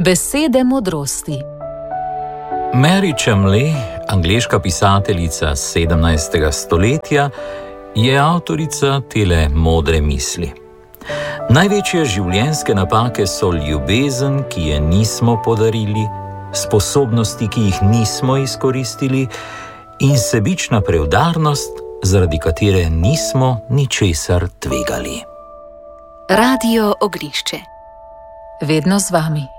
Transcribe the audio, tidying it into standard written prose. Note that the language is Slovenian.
Besede modrosti. Mary Chamley, angleška pisateljica 17. stoletja, je avtorica tele modre misli. Največje življenjske napake so ljubezen, ki je nismo podarili, sposobnosti, ki jih nismo izkoristili, in sebična preudarnost, zaradi katere nismo ničesar tvegali. Radio Ognjišče. Vedno z vami.